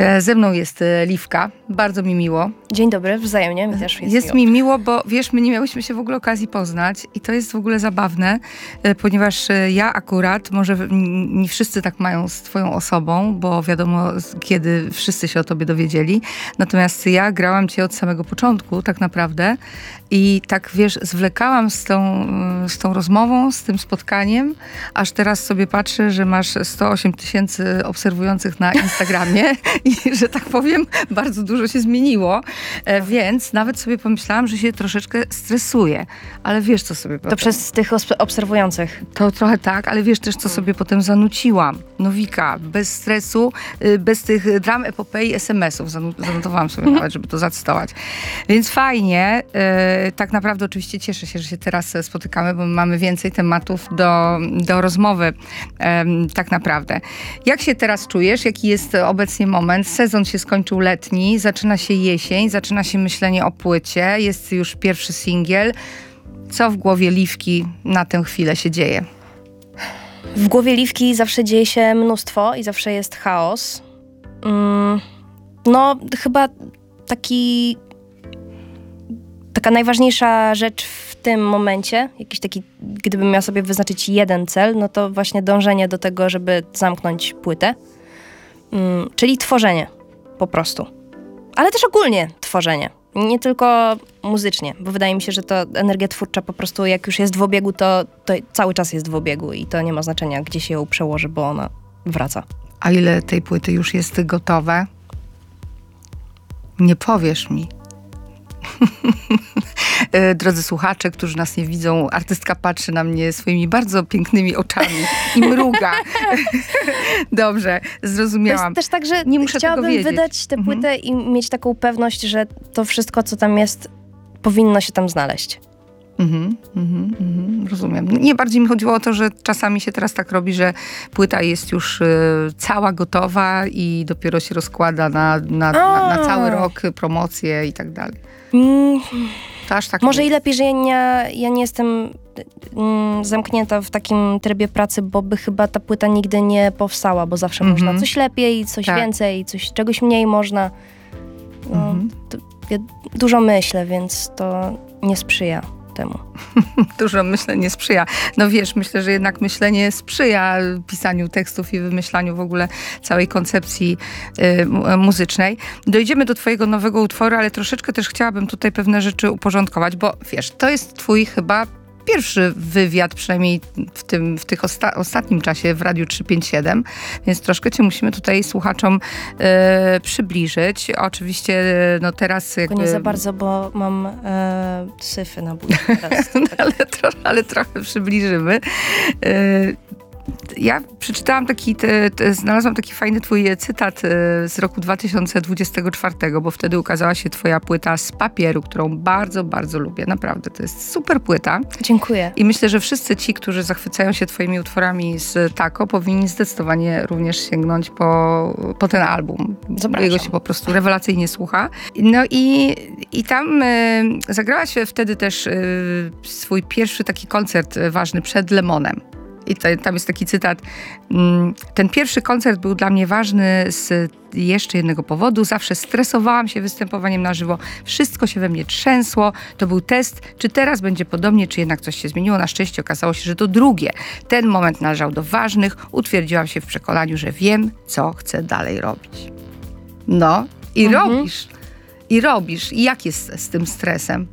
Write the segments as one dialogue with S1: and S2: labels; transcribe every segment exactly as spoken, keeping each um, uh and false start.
S1: Ze mną jest Liwka. Bardzo mi miło.
S2: Dzień dobry, wzajemnie. Mi też jest,
S1: jest
S2: miło.
S1: mi miło, bo wiesz, my nie miałyśmy się w ogóle okazji poznać i to jest w ogóle zabawne, ponieważ ja akurat, może nie wszyscy tak mają z twoją osobą, bo wiadomo, kiedy wszyscy się o tobie dowiedzieli. Natomiast ja grałam cię od samego początku, tak naprawdę. I tak, wiesz, zwlekałam z tą, z tą rozmową, z tym spotkaniem, aż teraz sobie patrzę, że masz sto osiem tysięcy obserwujących na Instagramie i, że tak powiem, bardzo dużo się zmieniło. E, więc nawet sobie pomyślałam, że się troszeczkę stresuję. Ale wiesz, co sobie
S2: To
S1: potem...
S2: przez tych obserwujących.
S1: To trochę tak, ale wiesz też, co sobie potem zanuciłam. Nowika, bez stresu, bez tych dram, epopei, es em esów. Zanotowałam sobie nawet, żeby to zacytować. Więc fajnie. E, tak naprawdę oczywiście cieszę się, że się teraz spotykamy, bo mamy więcej tematów do, do rozmowy. E, tak naprawdę. Jak się teraz czujesz? Jaki jest obecnie moment? Sezon się skończył letni, zaczyna się jesień, zaczyna się myślenie o płycie, jest już pierwszy singiel. Co w głowie Liwki na tę chwilę się dzieje?
S2: W głowie Liwki zawsze dzieje się mnóstwo i zawsze jest chaos. Mm, no, chyba taki... Taka najważniejsza rzecz w tym momencie, jakiś taki, gdybym miała sobie wyznaczyć jeden cel, no to właśnie dążenie do tego, żeby zamknąć płytę. Mm, czyli tworzenie, po prostu. Ale też ogólnie tworzenie. Nie tylko muzycznie, bo wydaje mi się, że to energia twórcza po prostu jak już jest w obiegu, to, to cały czas jest w obiegu i to nie ma znaczenia, gdzie się ją przełoży, bo ona wraca.
S1: A ile tej płyty już jest gotowe? Nie powiesz mi. Drodzy słuchacze, którzy nas nie widzą, artystka patrzy na mnie swoimi bardzo pięknymi oczami i mruga. Dobrze, zrozumiałam.
S2: To jest też tak, że
S1: nie muszę
S2: chciałabym
S1: tego wiedzieć.
S2: wydać tę płytę mhm. i mieć taką pewność, że to wszystko, co tam jest, powinno się tam znaleźć.
S1: Mhm, mhm, mhm, rozumiem. Nie, bardziej mi chodziło o to, że czasami się teraz tak robi, że płyta jest już y, cała gotowa i dopiero się rozkłada na, na, na, na cały rok promocję i tak dalej.
S2: Mm.
S1: To aż tak
S2: Może
S1: nie
S2: i lepiej, że ja nie, ja nie jestem mm, zamknięta w takim trybie pracy, bo by chyba ta płyta nigdy nie powstała, bo zawsze mm-hmm. można coś lepiej, coś tak. więcej, coś, czegoś mniej można. No, mm-hmm. to, ja dużo myślę, więc to nie sprzyja temu.
S1: Dużo myślę nie sprzyja. No wiesz, myślę, że jednak myślenie sprzyja pisaniu tekstów i wymyślaniu w ogóle całej koncepcji y, muzycznej. Dojdziemy do twojego nowego utworu, ale troszeczkę też chciałabym tutaj pewne rzeczy uporządkować, bo wiesz, to jest twój chyba pierwszy wywiad, przynajmniej w tym w tych osta- ostatnim czasie w Radiu trzysta pięćdziesiąt siedem, więc troszkę cię musimy tutaj słuchaczom e, przybliżyć. Oczywiście no teraz jakby...
S2: Tylko nie za bardzo, bo mam e, syfy na buzi teraz.
S1: no, ale, tro, ale trochę przybliżymy. E, Ja przeczytałam taki, te, te, znalazłam taki fajny twój cytat z roku dwa tysiące dwudziestego czwartego, bo wtedy ukazała się twoja płyta Z papieru, którą bardzo, bardzo lubię. Naprawdę, to jest super płyta.
S2: Dziękuję.
S1: I myślę, że wszyscy ci, którzy zachwycają się twoimi utworami z Tako, powinni zdecydowanie również sięgnąć po, po ten album.
S2: Zapraszam.
S1: Jego się po prostu rewelacyjnie słucha. No i, i tam y, zagrałaś wtedy też y, swój pierwszy taki koncert ważny przed Lemonem. I to, tam jest taki cytat. Ten pierwszy koncert był dla mnie ważny z jeszcze jednego powodu. Zawsze stresowałam się występowaniem na żywo. Wszystko się we mnie trzęsło. To był test, czy teraz będzie podobnie, czy jednak coś się zmieniło. Na szczęście okazało się, że to drugie. Ten moment należał do ważnych. Utwierdziłam się w przekonaniu, że wiem, co chcę dalej robić. No i mhm. robisz. I robisz. I jak jest z tym stresem?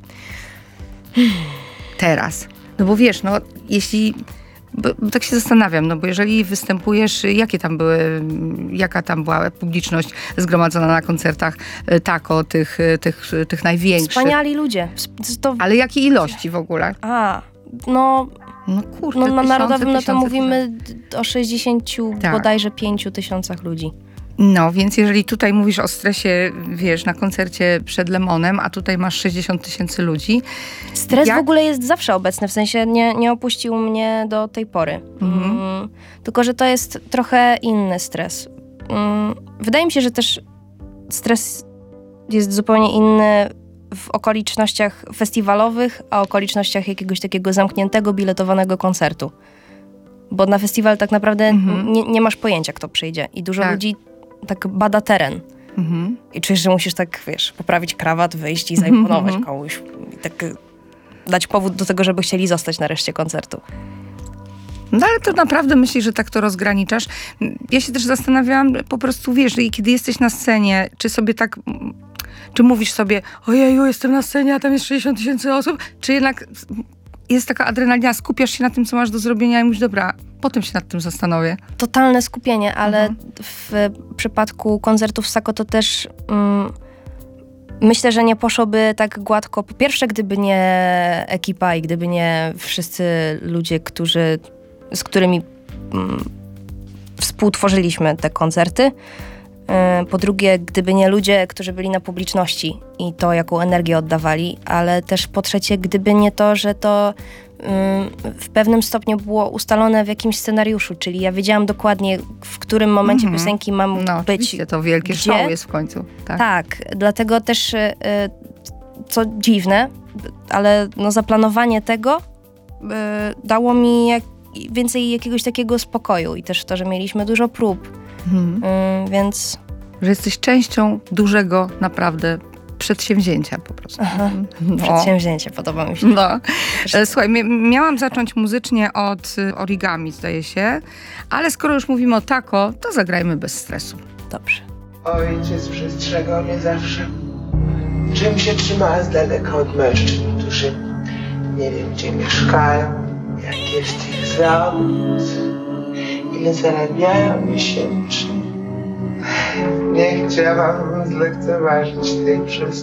S1: Teraz. No bo wiesz, no jeśli... Bo, bo tak się zastanawiam, no bo jeżeli występujesz, jakie tam były, jaka tam była publiczność zgromadzona na koncertach Tako, tych, tych, tych największych?
S2: Wspaniali ludzie. To...
S1: Ale jakiej ilości w ogóle?
S2: A, no...
S1: No kurde,
S2: no, na
S1: tysiące,
S2: Narodowym no to
S1: tysiące,
S2: mówimy tysiące. o sześćdziesięciu, tak. bodajże pięciu tysiącach ludzi.
S1: No, więc jeżeli tutaj mówisz o stresie, wiesz, na koncercie przed Lemonem, a tutaj masz sześćdziesiąt tysięcy ludzi.
S2: Stres
S1: jak...
S2: w ogóle jest zawsze obecny, w sensie nie, nie opuścił mnie do tej pory. Mhm. Mm, tylko, że to jest trochę inny stres. Mm, wydaje mi się, że też stres jest zupełnie inny w okolicznościach festiwalowych, a okolicznościach jakiegoś takiego zamkniętego, biletowanego koncertu. Bo na festiwal tak naprawdę mhm. nie, nie masz pojęcia, kto przyjdzie. I dużo
S1: tak.
S2: ludzi tak bada teren.
S1: Mhm.
S2: I czujesz, że musisz tak, wiesz, poprawić krawat, wyjść i zaimponować
S1: Mhm.
S2: komuś. I tak y, dać powód do tego, żeby chcieli zostać na reszcie koncertu.
S1: No ale to naprawdę myślisz, że tak to rozgraniczasz? Ja się też zastanawiałam, po prostu wiesz, i kiedy jesteś na scenie, czy sobie tak, czy mówisz sobie, ojeju, jestem na scenie, a tam jest sześćdziesiąt tysięcy osób, czy jednak jest taka adrenalina, skupiasz się na tym, co masz do zrobienia i mówisz, dobra, potem się nad tym zastanowię.
S2: Totalne skupienie, ale
S1: Mhm.
S2: w przypadku koncertów Sako to też mm, myślę, że nie poszłoby tak gładko. Po pierwsze, gdyby nie ekipa i gdyby nie wszyscy ludzie, którzy, z którymi mm, współtworzyliśmy te koncerty. Yy, Po drugie, gdyby nie ludzie, którzy byli na publiczności i to, jaką energię oddawali, ale też po trzecie, gdyby nie to, że to yy, w pewnym stopniu było ustalone w jakimś scenariuszu, czyli ja wiedziałam dokładnie, w którym momencie
S1: Mhm.
S2: piosenki mam
S1: No
S2: być.
S1: oczywiście, to wielkie
S2: gdzie?
S1: show jest w końcu. Tak.
S2: Tak, dlatego też, yy, co dziwne, ale no zaplanowanie tego yy, dało mi jak, więcej jakiegoś takiego spokoju i też to, że mieliśmy dużo prób,
S1: Mhm.
S2: yy, więc...
S1: Że jesteś częścią dużego naprawdę przedsięwzięcia po prostu.
S2: Aha,
S1: No.
S2: przedsięwzięcie, podoba mi się.
S1: No. E, Słuchaj, mia- miałam zacząć muzycznie od y, origami, zdaje się, ale skoro już mówimy o taco, to zagrajmy bez stresu.
S2: Dobrze.
S3: Ojciec przestrzegał mnie zawsze, czym się trzyma z daleka od mężczyzn, którzy nie wiem gdzie mieszkają, jak jest ich zawód, ile zarabiają miesięcznie. Nie chciałam zlekceważyć tej przestrzeni.